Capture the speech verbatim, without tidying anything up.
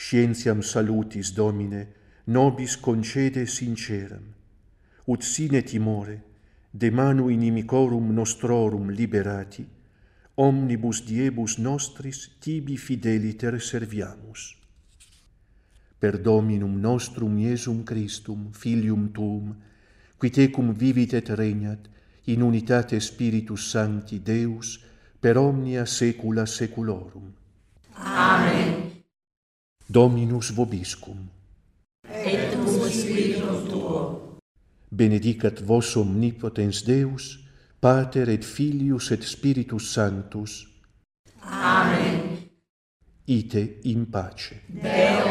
scientiam salutis, Domine, nobis concede sinceram, ut sine timore, de manu inimicorum nostrorum liberati, omnibus diebus nostris tibi fideliter serviamus. Per Dominum nostrum Iesum Christum, Filium Tuum, qui tecum vivit et regnat, in unitate Spiritus Sancti Deus, per omnia saecula saeculorum. Amen. Dominus vobiscum. Et cum spiritum tuo. Benedicat vos omnipotens Deus, Pater et Filius et Spiritus Sanctus. Amen. Ite in pace. Deo